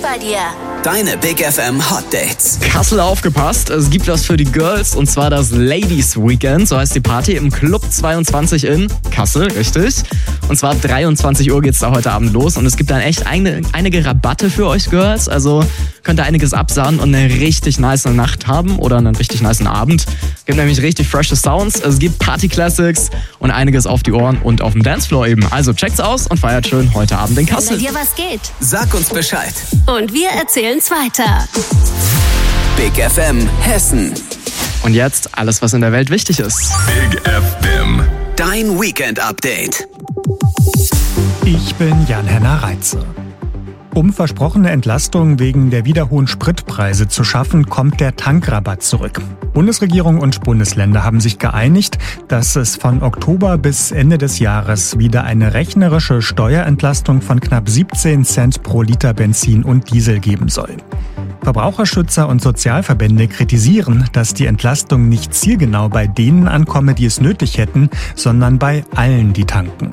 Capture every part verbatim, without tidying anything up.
bei dir. Deine Big F M Hot Dates. Kassel, aufgepasst, es gibt was für die Girls und zwar das Ladies Weekend, so heißt die Party im Club zweiundzwanzig in Kassel, richtig. Und zwar ab dreiundzwanzig Uhr geht's da heute Abend los und es gibt dann echt eine, einige Rabatte für euch Girls, also könnt ihr einiges absahen und eine richtig nice Nacht haben oder einen richtig nice Abend. Es gibt nämlich richtig frische Sounds, es gibt Party Classics und einiges auf die Ohren und auf dem Dancefloor eben. Also checkt's aus und feiert schön heute Abend in Kassel. Wenn bei dir was geht. Sag uns Bescheid. Und wir erzählen's weiter. Big F M Hessen. Und jetzt alles, was in der Welt wichtig ist. Big F M. Dein Weekend Update. Ich bin Jan-Henner Reitze. Um versprochene Entlastung wegen der wieder hohen Spritpreise zu schaffen, kommt der Tankrabatt zurück. Bundesregierung und Bundesländer haben sich geeinigt, dass es von Oktober bis Ende des Jahres wieder eine rechnerische Steuerentlastung von knapp siebzehn Cent pro Liter Benzin und Diesel geben soll. Verbraucherschützer und Sozialverbände kritisieren, dass die Entlastung nicht zielgenau bei denen ankomme, die es nötig hätten, sondern bei allen, die tanken.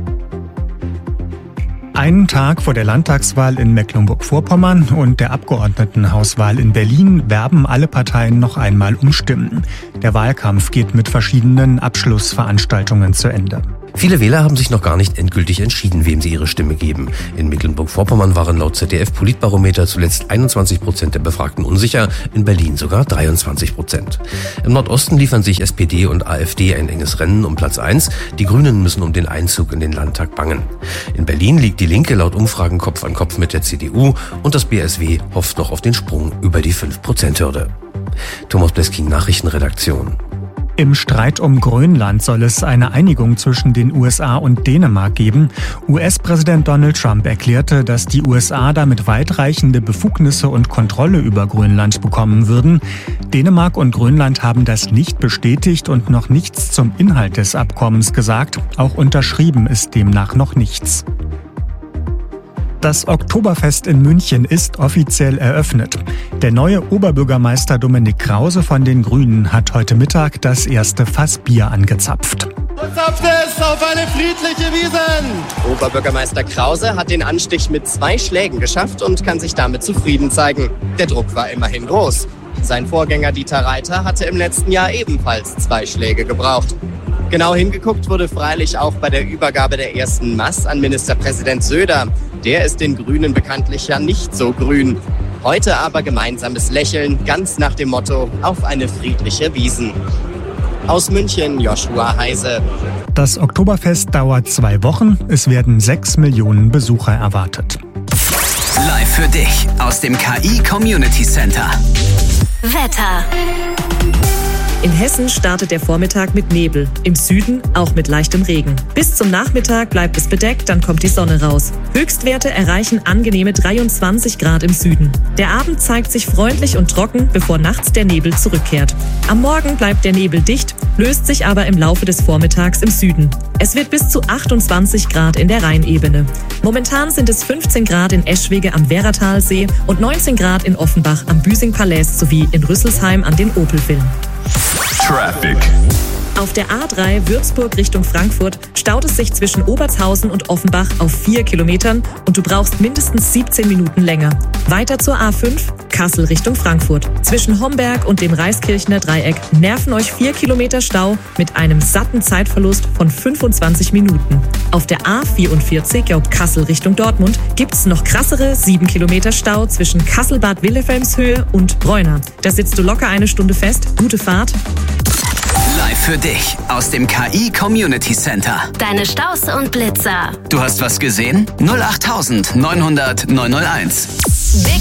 Einen Tag vor der Landtagswahl in Mecklenburg-Vorpommern und der Abgeordnetenhauswahl in Berlin werben alle Parteien noch einmal um Stimmen. Der Wahlkampf geht mit verschiedenen Abschlussveranstaltungen zu Ende. Viele Wähler haben sich noch gar nicht endgültig entschieden, wem sie ihre Stimme geben. In Mecklenburg-Vorpommern waren laut Z D F-Politbarometer zuletzt einundzwanzig Prozent der Befragten unsicher, in Berlin sogar dreiundzwanzig Prozent. Im Nordosten liefern sich S P D und A f D ein enges Rennen um Platz eins. Die Grünen müssen um den Einzug in den Landtag bangen. In Berlin liegt die Linke laut Umfragen Kopf an Kopf mit der C D U und das B S W hofft noch auf den Sprung über die fünf Prozent Hürde. Thomas Bleskin, Nachrichtenredaktion. Im Streit um Grönland soll es eine Einigung zwischen den U S A und Dänemark geben. U S-Präsident Donald Trump erklärte, dass die U S A damit weitreichende Befugnisse und Kontrolle über Grönland bekommen würden. Dänemark und Grönland haben das nicht bestätigt und noch nichts zum Inhalt des Abkommens gesagt. Auch unterschrieben ist demnach noch nichts. Das Oktoberfest in München ist offiziell eröffnet. Der neue Oberbürgermeister Dominik Krause von den Grünen hat heute Mittag das erste Fass Bier angezapft. Und zapft es auf eine friedliche Wiesn! Oberbürgermeister Krause hat den Anstich mit zwei Schlägen geschafft und kann sich damit zufrieden zeigen. Der Druck war immerhin groß. Sein Vorgänger Dieter Reiter hatte im letzten Jahr ebenfalls zwei Schläge gebraucht. Genau hingeguckt wurde freilich auch bei der Übergabe der ersten Maß an Ministerpräsident Söder. Der ist den Grünen bekanntlich ja nicht so grün. Heute aber gemeinsames Lächeln, ganz nach dem Motto, auf eine friedliche Wiesn. Aus München, Joshua Heise. Das Oktoberfest dauert zwei Wochen. Es werden sechs Millionen Besucher erwartet. Live für dich aus dem K I Community Center. Wetter. In Hessen startet der Vormittag mit Nebel, im Süden auch mit leichtem Regen. Bis zum Nachmittag bleibt es bedeckt, dann kommt die Sonne raus. Höchstwerte erreichen angenehme dreiundzwanzig Grad im Süden. Der Abend zeigt sich freundlich und trocken, bevor nachts der Nebel zurückkehrt. Am Morgen bleibt der Nebel dicht, löst sich aber im Laufe des Vormittags im Süden. Es wird bis zu achtundzwanzig Grad in der Rheinebene. Momentan sind es fünfzehn Grad in Eschwege am Werratalsee und neunzehn Grad in Offenbach am Büsing-Palais sowie in Rüsselsheim an den Opelvillen. Traffic. Auf der A drei Würzburg Richtung Frankfurt staut es sich zwischen Obertshausen und Offenbach auf vier Kilometern und du brauchst mindestens siebzehn Minuten länger. Weiter zur A fünf Kassel Richtung Frankfurt. Zwischen Homberg und dem Reiskirchner Dreieck nerven euch vier Kilometer Stau mit einem satten Zeitverlust von fünfundzwanzig Minuten. Auf der A vierundvierzig Kassel Richtung Dortmund gibt's noch krassere sieben Kilometer Stau zwischen Kassel-Bad Willefelmshöhe und Bräuna. Da sitzt du locker eine Stunde fest. Gute Fahrt. Live für dich aus dem K I Community Center. Deine Staus und Blitzer. Du hast was gesehen? null acht neunhundert neunhunderteins. Big